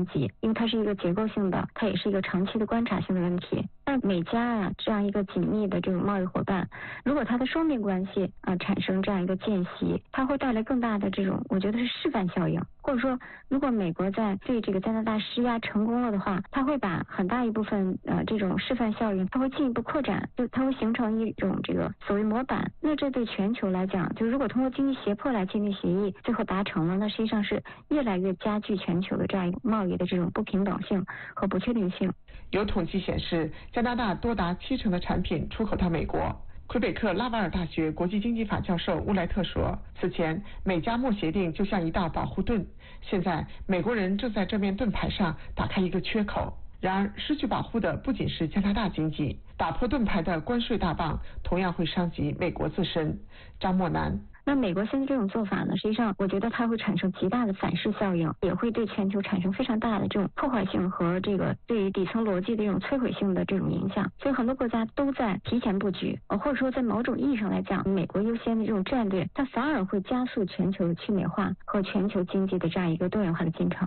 常急，因为它是一个结构性的，它也是一个长期的观察性的问题。但美加啊这样一个紧密的这种贸易伙伴，如果它的双边关系产生这样一个间隙，它会带来更大的这种，我觉得是示范效应，或者说如果美国在对这个加拿大施压成功了的话，它会把很大一部分这种示范效应，它会进一步扩展，就它会形成一种这个所谓模板。那这对全球来讲，就如果通过经济胁迫来签订协议，最后达成了，那实际上是越来越加剧全球的这样一个贸易的这种不平等性和不确定性。 有统计显示，加拿大多达70%的产品出口到美国。魁北克拉瓦尔大学国际经济法教授乌莱特说，此前美加墨协定就像一道保护盾，现在美国人正在这面盾牌上打开一个缺口。然而失去保护的不仅是加拿大经济，打破盾牌的关税大棒同样会伤及美国自身。张默楠， 那美国现在这种做法呢，实际上我觉得它会产生极大的反噬效应，也会对全球产生非常大的这种破坏性和这个对于底层逻辑的这种摧毁性的这种影响。所以很多国家都在提前布局，或者说在某种意义上来讲，美国优先的这种战略，它反而会加速全球的去美化和全球经济的这样一个多元化的进程。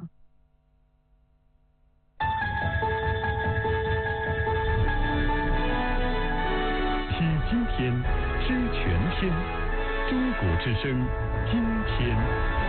听今天，知全天。中国之声，今天。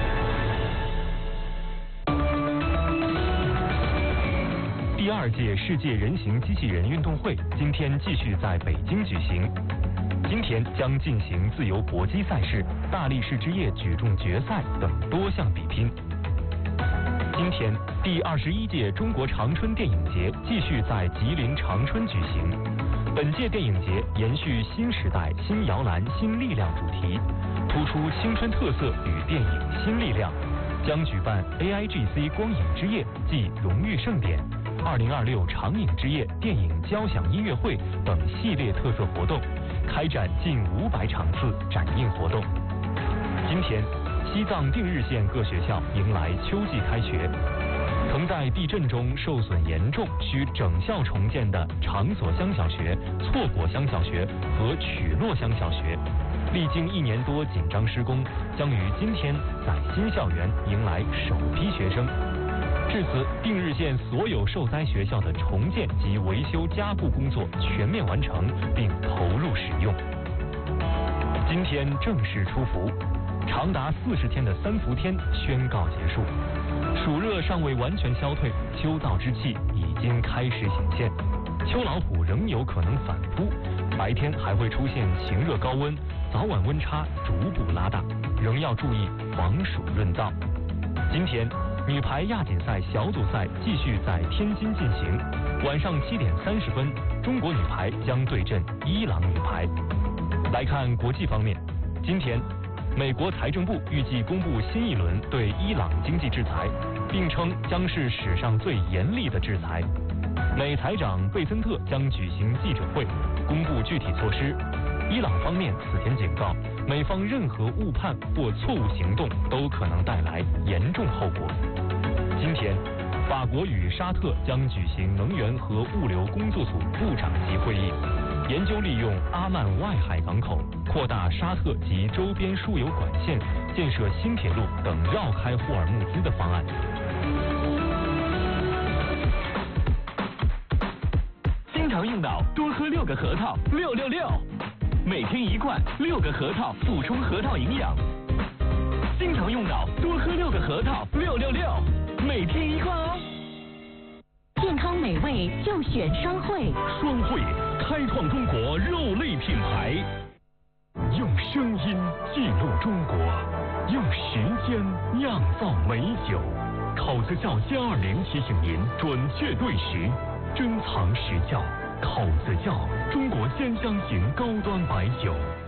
第2届世界人形机器人运动会今天继续在北京举行。今天将进行自由搏击赛事、大力士之夜举重决赛等多项比拼。今天，第21届中国长春电影节继续在吉林长春举行。本届电影节延续新时代新摇篮新力量主题，突出青春特色与电影新力量，将举办 AIGC 光影之夜暨荣誉盛典、2026长影之夜电影交响音乐会等系列特色活动，开展近500场次展映活动。今天，西藏定日县各学校迎来秋季开学。曾在地震中受损严重需整校重建的长所乡小学、错果乡小学和曲洛乡小学，历经1年多紧张施工，将于今天在新校园迎来首批学生。至此，定日县所有受灾学校的重建及维修加固工作全面完成并投入使用。今天正式出伏，长达40天的3伏天宣告结束。暑热尚未完全消退，秋燥之气已经开始显现，秋老虎仍有可能反扑，白天还会出现晴热高温，早晚温差逐步拉大，仍要注意防暑润燥。今天，女排亚锦赛小组赛继续在天津进行，晚上7点30分，中国女排将对阵伊朗女排。来看国际方面，今天，美国财政部预计公布新一轮对伊朗经济制裁，并称将是史上最严厉的制裁。美财长贝森特将举行记者会，公布具体措施。伊朗方面此前警告，美方任何误判或错误行动都可能带来严重后果。今天，法国与沙特将举行能源和物流工作组部长级会议，研究利用阿曼外海港口扩大沙特及周边输油管线，建设新铁路等绕开霍尔木兹的方案。 经常用脑，多喝6个核桃，666，每天1罐，6个核桃补充核桃营养。经常用脑，多喝6个核桃，666，每天1罐哦。 健康美味就选双汇， 双汇开创中国肉类品牌，用声音记录中国，用时间酿造美酒。考子窖+20提醒您准确对时，珍藏实窖。考子窖，中国10香型高端白酒。